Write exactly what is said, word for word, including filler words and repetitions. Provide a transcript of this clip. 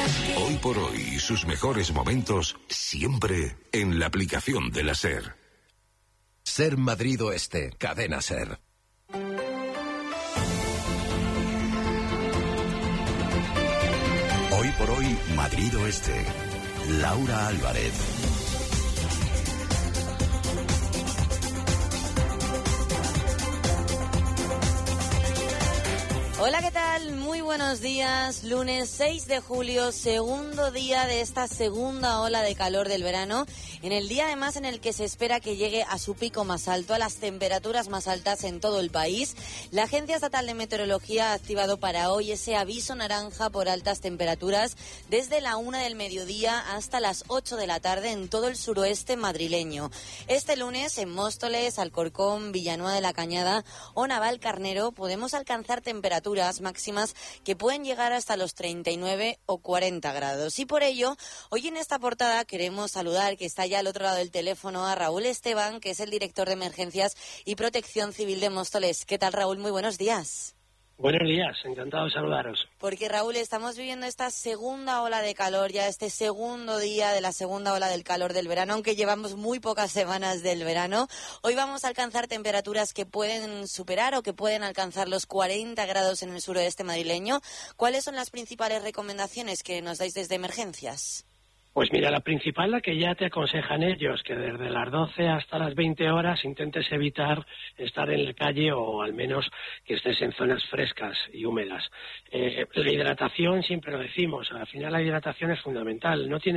Hoy por hoy, sus mejores momentos siempre en la aplicación de la SER. SER Madrid Oeste, Cadena SER. Hoy por hoy, Madrid Oeste. Laura Álvarez. Hola, ¿qué tal? Muy buenos días. Lunes seis de julio, segundo día de esta segunda ola de calor del verano. En el día además en el que se espera que llegue a su pico más alto, a las temperaturas más altas en todo el país. La Agencia Estatal de Meteorología ha activado para hoy ese aviso naranja por altas temperaturas desde la una del mediodía hasta las ocho de la tarde en todo el suroeste madrileño. Este lunes en Móstoles, Alcorcón, Villanueva de la Cañada o Navalcarnero podemos alcanzar temperaturas máximas que pueden llegar hasta los treinta y nueve o cuarenta grados. Y por ello, hoy en esta portada queremos saludar, que está ya al otro lado del teléfono, a Raúl Esteban, que es el director de Emergencias y Protección Civil de Móstoles. ¿Qué tal, Raúl? Muy buenos días. Buenos días, encantado de saludaros. Porque, Raúl, estamos viviendo esta segunda ola de calor, ya este segundo día de la segunda ola del calor del verano, aunque llevamos muy pocas semanas del verano. Hoy vamos a alcanzar temperaturas que pueden superar o que pueden alcanzar los cuarenta grados en el suroeste madrileño. ¿Cuáles son las principales recomendaciones que nos dais desde Emergencias? Pues mira, la principal, la que ya te aconsejan ellos, que desde las doce hasta las veinte horas intentes evitar estar en la calle o al menos que estés en zonas frescas y húmedas. Eh, la hidratación, siempre lo decimos, al final la hidratación es fundamental. No tiene